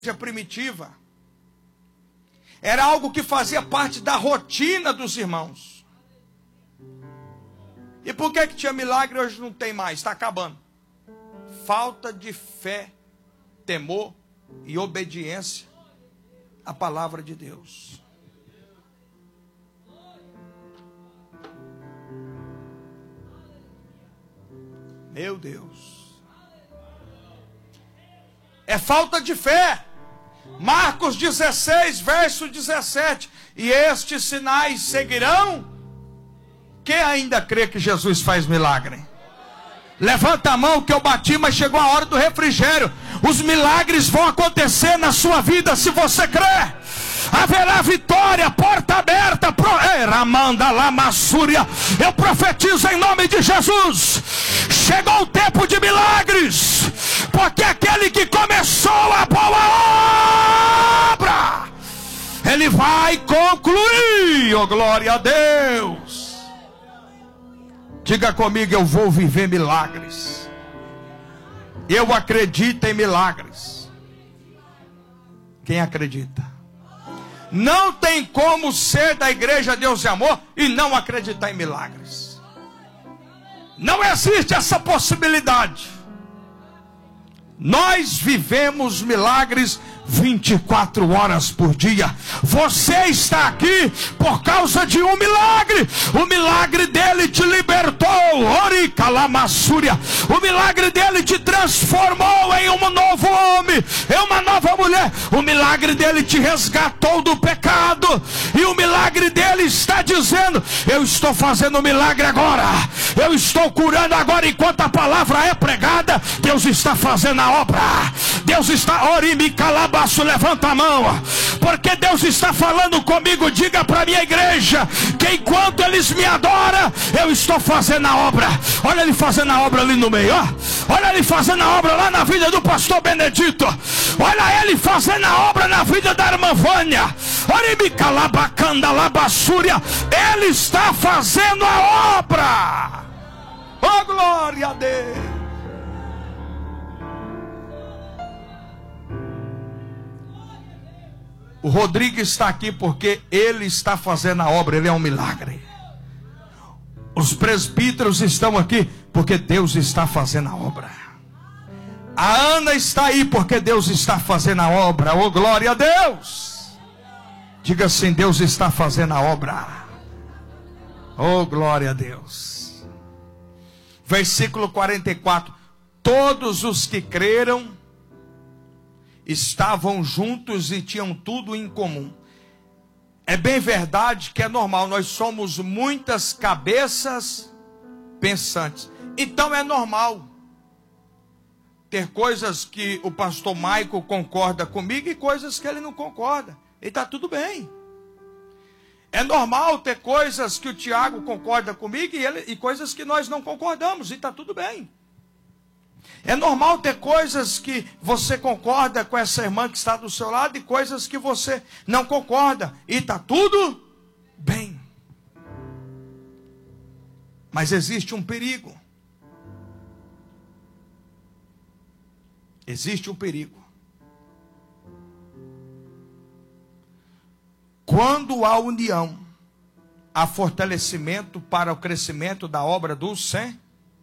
primitiva. Era algo que fazia parte da rotina dos irmãos. E por que tinha milagre hoje não tem mais? Está acabando. Falta de fé, temor e obediência à palavra de Deus. Meu Deus. É falta de fé. Marcos 16, verso 17. E estes sinais seguirão quem ainda crê que Jesus faz milagre. Levanta a mão que eu bati, mas chegou a hora do refrigério. Os milagres vão acontecer na sua vida se você crê. Haverá vitória, porta aberta. Ramanda Lamassúria. Eu profetizo em nome de Jesus. Chegou o tempo de milagres, porque aquele que começou a boa obra, ele vai concluir. Oh, glória a Deus. Diga comigo, eu vou viver milagres. Eu acredito em milagres. Quem acredita? Não tem como ser da igreja Deus e Amor e não acreditar em milagres. Não existe essa possibilidade. Nós vivemos milagres 24 horas por dia. Você está aqui por causa de um milagre. O milagre dele te libertou. O milagre dele te transformou em um novo homem, em uma nova mulher. O milagre dele te resgatou do pecado. E o milagre dele está dizendo: eu estou fazendo um milagre agora. Eu estou curando agora enquanto a palavra é pregada. Deus está fazendo a obra. Deus está... Levanta a mão, porque Deus está falando comigo. Diga para a minha igreja que enquanto eles me adoram, eu estou fazendo a obra. Olha ele fazendo a obra ali no meio, ó. Olha ele fazendo a obra lá na vida do pastor Benedito. Olha ele fazendo a obra na vida da irmã Vânia. Ele está fazendo a obra. Oh, glória a Deus. O Rodrigo está aqui porque ele está fazendo a obra, ele é um milagre. Os presbíteros estão aqui porque Deus está fazendo a obra. A Ana está aí porque Deus está fazendo a obra. Oh, glória a Deus. Diga assim: Deus está fazendo a obra. Oh, glória a Deus. Versículo 44. Todos os que creram estavam juntos e tinham tudo em comum. É bem verdade que é normal, nós somos muitas cabeças pensantes. Então é normal ter coisas que o pastor Maico concorda comigo e coisas que ele não concorda. E está tudo bem. É normal ter coisas que o Tiago concorda comigo e coisas que nós não concordamos. E está tudo bem. É normal ter coisas que você concorda com essa irmã que está do seu lado e coisas que você não concorda. E está tudo bem. Mas existe um perigo. Existe um perigo. Quando há união, há fortalecimento para o crescimento da obra do Senhor.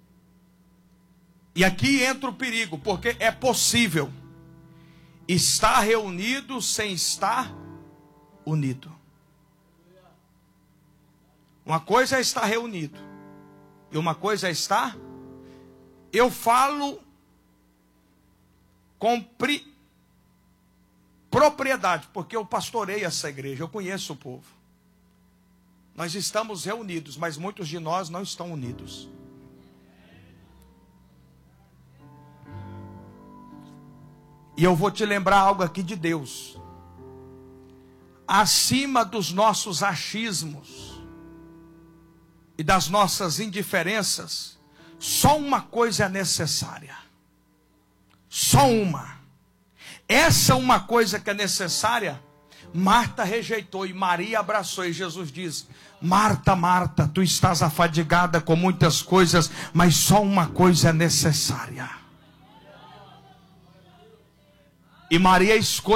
E aqui entra o perigo, porque é possível estar reunido sem estar unido. Uma coisa é estar reunido, e uma coisa é estar... Eu falo com propriedade, porque eu pastorei essa igreja, eu conheço o povo. Nós estamos reunidos, mas muitos de nós não estão unidos. E eu vou te lembrar algo aqui de Deus. Acima dos nossos achismos e das nossas indiferenças, só uma coisa é necessária. Só uma. Essa uma coisa que é necessária, Marta rejeitou e Maria abraçou. E Jesus diz: Marta, Marta, tu estás afadigada com muitas coisas, mas só uma coisa é necessária. E Maria escolhe